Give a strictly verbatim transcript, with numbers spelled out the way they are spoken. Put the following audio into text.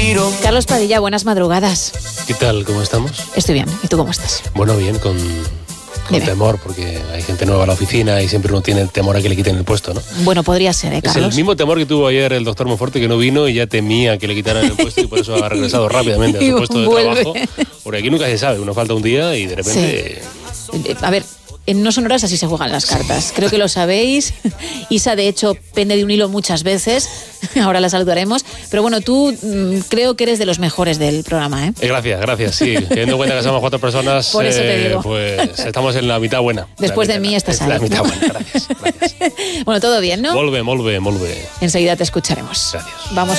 respiro. Carlos Padilla, buenas madrugadas. ¿Qué tal? ¿Cómo estamos? Estoy bien. ¿Y tú cómo estás? Bueno, bien, con, con temor, porque hay gente nueva a la oficina y siempre uno tiene el temor a que le quiten el puesto, ¿no? Bueno, podría ser, ¿eh, Carlos? Es el mismo temor que tuvo ayer el doctor Monforte, que no vino y ya temía que le quitaran el puesto y por eso ha regresado rápidamente a su puesto de vuelve. trabajo. Porque aquí nunca se sabe, uno falta un día y de repente... Sí. A ver... En No Sonoras así se juegan las cartas. Creo que lo sabéis. Isa, de hecho, pende de un hilo muchas veces. Ahora la saludaremos. Pero bueno, tú mmm, creo que eres de los mejores del programa, ¿eh? eh gracias, gracias. Sí, teniendo en cuenta que somos cuatro personas, por eso te digo. Eh, pues estamos en la mitad buena. Después mitad, de mí estás ahí. La mitad buena, gracias, gracias. Bueno, todo bien, ¿no? Volve, volve, volve. Enseguida te escucharemos. Gracias. Vamos.